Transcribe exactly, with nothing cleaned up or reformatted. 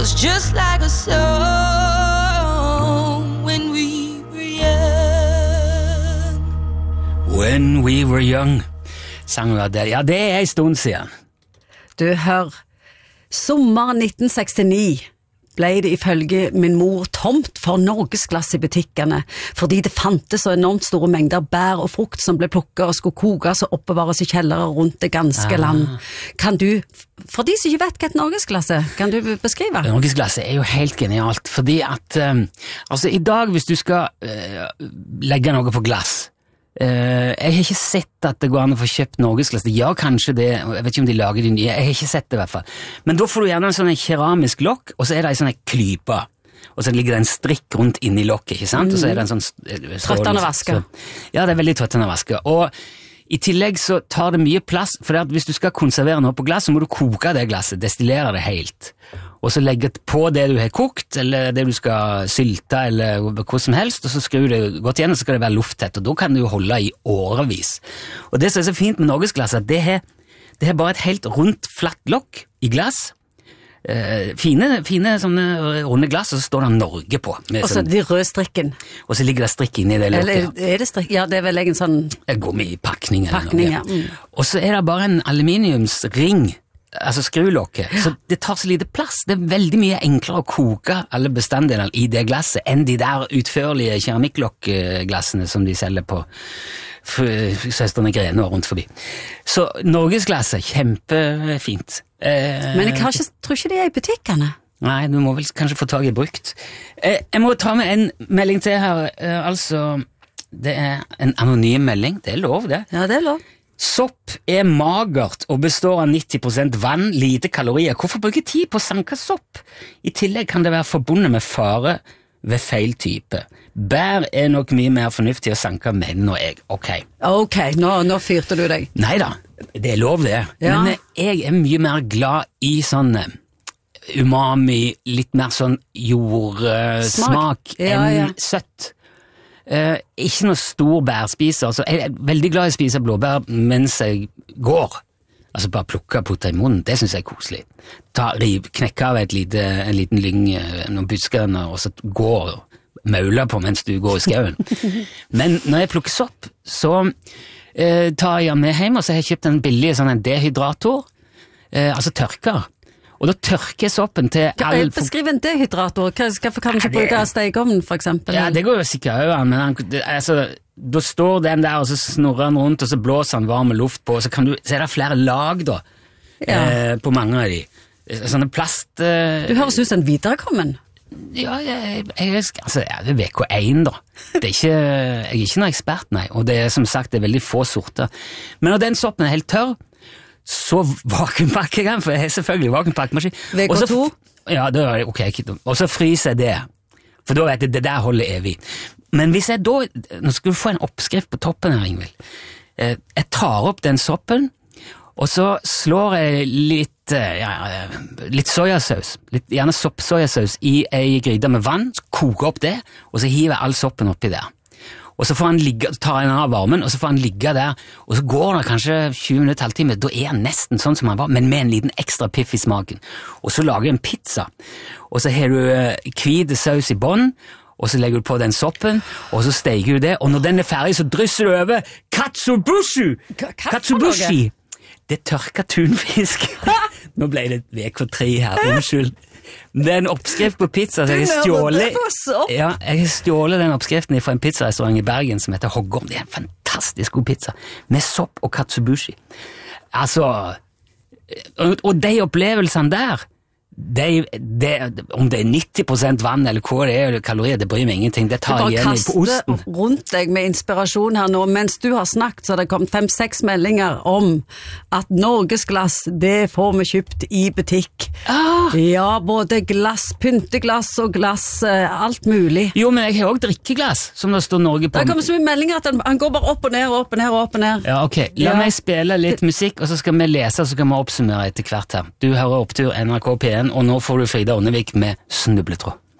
was just like a song when we were young. When we were young. Sang vi det. Ja, det er en stund siden. Du, hør, sommeren nitten sekstini ble det ifølge min mor tomt for norgesglass i butikkene, fordi det fantes så enormt store mengder bær og frukt som ble plukket og skulle kokes og oppbevares i kjellere rundt det ganske ah. land. Kan du, for de som ikke vet hva et norgesglass er, kan du beskrive? Norgesglass er jo helt genialt, fordi at, um, altså i dag hvis du skal uh, legge noe på glass, Uh, jeg har ikke sett at det går an å få kjøpt norgesglass. Ja, kanskje det, jeg vet ikke om de lager de nye, jeg har ikke sett det i hvert fall. Men da får du gjerne en sånn keramisk lokk, og så er det en sånn klype, og så ligger det en strikk rundt inni lokket, ikke sant? Mm. Og så er det en sånn trøttende vaske. Ja, det er veldig trøttende vaske. Og i tillegg så tar det mye plass, for det at hvis du skal konservere noe på glass, så må du koke det glasset, destillere det helt. Og så legge på det du har kokt, eller det du skal sylte, eller hva som helst, og så skrur det godt igjen, og så skal det være lufttett, og da kan det jo holde i årevis. Og det som er så fint med norgesglass, at det er, det er bare et helt rundt, flatt lokk i glass, eh, fine, fine sånne runde glass, og så står det Norge på. Og så sånn, de røde strikken. Og så ligger det strikk inni det lokket. Eller er det strikk? Ja, det er vel en sånn... Gummipakning. Pakning, ja. Mm. Og så er det bare en aluminiumsring, altså skrulokket, ja. Så det tar så lite plass. Det er veldig mye enklere å koke alle bestanddelene i det glasset enn de der utførlige keramiklokkglassene som de selger på søsterne Grene og rundt forbi. Så norgesglasset, kjempefint. Eh, Men jeg ikke, tror ikke de er i butikkene. Nei, du må vel kanskje få tag i brukt. Eh, jeg må ta med en melding til her, eh, altså, det er en anonym melding, det er lov det. Ja, det er lov. Sopp er magert og består av nitti prosent vann, lite kalorier. Hvorfor bruke tid på å sanke sopp? I tillegg kan det være forbundet med fare ved feil type. Bær er nok mye mer fornuftig å sanke, mener jeg. Ok. Ok, nå, nå fyrte du deg. Neida, det er lov det. Ja. Men jeg er mye mer glad i sånn umami, litt mer sånn jordsmak ja, enn ja. søtt. Uh, ikke noe stor bærspiser, altså jeg er veldig glad i å spise blåbær mens jeg går, altså bare plukke og putte i munnen, det synes jeg er koselig. Ta, riv, knekke av et lite, en liten lyng, noen buskene, og så gå og maule på mens du går i skauen. Men når jeg plukker sopp, så uh, tar jeg med hjem, og så har jeg kjøpt en billig sånn en dehydrator, uh, altså tørker. Og da tørker soppen til all... Beskriv en dehydrator. Hvorfor kan du ikke bruke stekeovnen, for eksempel? Ja, det går jo sikkert over, men han, det, altså, da står den der, og så snurrer han rundt, og så blåser han varme luft på, og så, kan du, så er det flere lag da, ja. eh, på mange av de. Sånne plast... Eh, du høres ut som en viderekommen. Ja, jeg, jeg, altså, ja, det er V K én da. Det er ikke, jeg er ikke noen ekspert, nei, og det er som sagt, det er veldig få sorter. Men når den soppen er helt tørr, så vakuumpakker jeg den, for jeg har selvfølgelig vakuumpakkmaskin. V K to? Ja, det er ok, og så fryser jeg det, for da vet jeg, det der holder evig. Men hvis jeg da, nå skal du få en oppskrift på toppen her, Ingvild. Jeg tar opp den soppen, og så slår jeg litt, ja, litt sojasaus, litt, gjerne soppsojasaus i ei gryte med vann, så koker opp det, og så hiver jeg all soppen oppi der. Og så får han ligge, tar han av varmen, og så får han ligge der, og så går det kanskje tjue minutter, halvtime, da er han nesten sånn som han var, men med en liten ekstra piff i smaken. Og så lager jeg en pizza, og så har du hvit saus i bånd, og så legger du på den soppen, og så steker du det, og når den er ferdig, så drysser du over katsubushi! Katsubushi! Det er tørka tunfisk. Nå ble det V K tre her, unnskyld. Det er en oppskrift på pizza, så jeg har stjålet, ja, jeg har stjålet den oppskriften fra en pizzarestaurant i Bergen som heter Hoggorm. Det er en fantastisk god pizza, med sopp og katsubushi. Altså, og, og de opplevelsene der, de, de, om det er nitti prosent vann eller hva det er, kalorier, det bryr meg ingenting, det tar jeg igjen på osten. Du bare kaster rundt deg med inspirasjon her nå, mens du har snakket, så det kom fem-seks meldinger om at norgesglass, det får vi kjøpt i butikk. Ah. Ja, både glass, pynteglass og glass, alt mulig. Jo, men jeg har også drikkeglass, som det står Norge på. Det kommer så mye meldinger at han går bare opp og ned, opp og ned, opp og ned. Ja, ok. La ja. meg spille litt musikk, og så skal vi lese, og så skal vi oppsummere etter hvert her. Du hører Opptur N R K P en, og nå får du Frida Ånnevik med Snubletråd.